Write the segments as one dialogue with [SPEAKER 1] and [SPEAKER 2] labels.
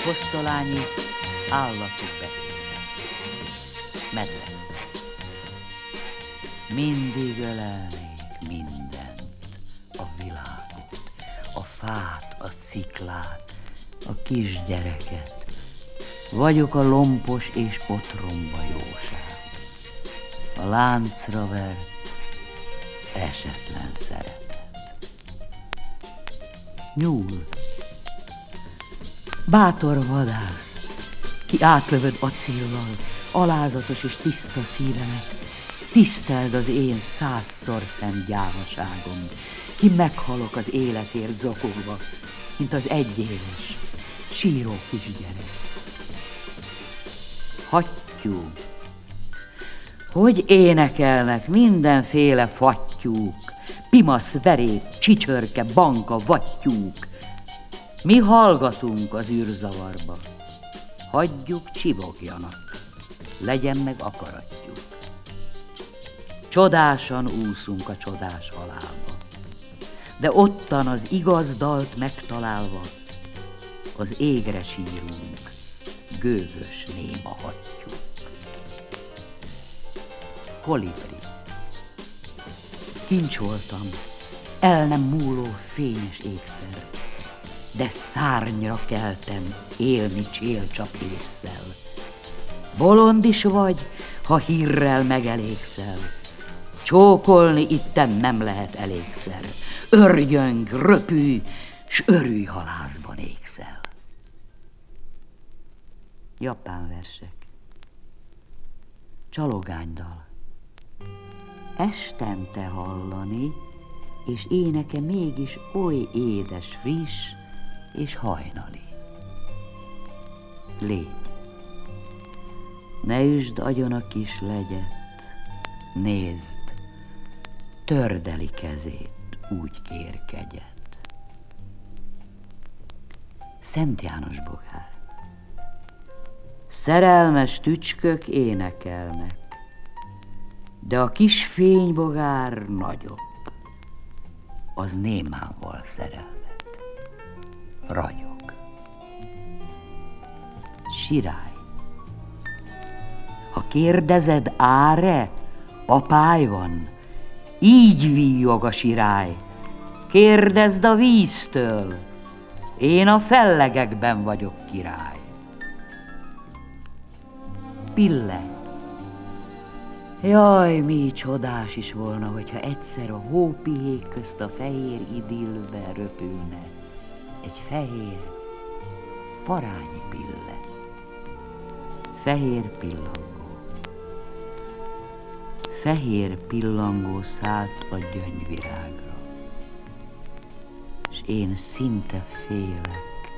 [SPEAKER 1] apostolányi állatok beszéde. Medve. Mindig ölelnék mindent, a világot, a fát, a sziklát, a kisgyereket. Vagyok a lompos és otromba jóság, a láncra vert, esetlen szeretet. Nyúl, bátor vadász, ki átlövöd acéllal, alázatos és tiszta szívemet, tiszteld az én 100-szor szent gyávaságom, ki meghalok az életért zokogva, mint az egyéves, síró kisgyerek. Hattyú, hogy énekelnek mindenféle fattyúk, pimasz, verép, csicsörke, banka, vattyúk. Mi hallgatunk az űrzavarba, hagyjuk csivogjanak, legyen meg akaratjuk. Csodásan úszunk a csodás halálba, de ottan az igaz dalt megtalálva, az égre sírunk, gőgös néma hattyúk. Kolibri. Kincs voltam, el nem múló fényes ékszer, de szárnyra keltem élni csélcsap ésszel. Bolond is vagy, ha hírrel megelégszel, csókolni itten nem lehet elégszer. Örgyöng, röpülj, s örülj, ha lázban ékszel. Japán versek. Csalogánydal. Estente hallani, és éneke mégis oly édes, friss és hajnali. Légy. Ne üsd agyon a kis legyet, nézd, tördeli kezét, úgy kér kegyet. Szent János bogár. Szerelmes tücskök énekelnek, de a kis fénybogár nagyobb, az némával szerelmek, ragyog. Sirály. Ha kérdezed, áre, apály van, így víjog a sirály. Kérdezd a víztől, én a fellegekben vagyok király. Pille. Jaj, mi csodás is volna, hogyha egyszer a hópihék közt a fehér idillbe röpülne egy fehér, parányi pille. Fehér pillangó. Fehér pillangó szállt a gyöngyvirágra, s én szinte félek,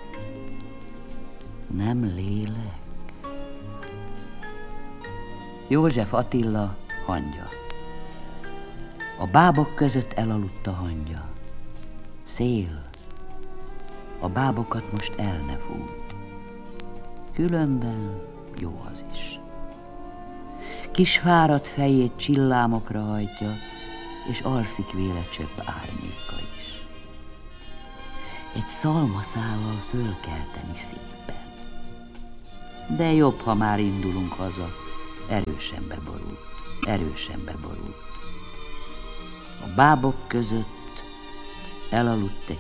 [SPEAKER 1] nem lélek. József Attila, hangya. A bábok között elaludt a hangya. Szél, a bábokat most el ne fújt, különben jó az is. Kis fáradt fejét csillámokra hajtja, és alszik véle csepp árnyéka is. Egy szalmaszállal fölkelteni szépen. De jobb, ha már indulunk haza, erősen beborult, erősen beborult. A bábok között elaludt egy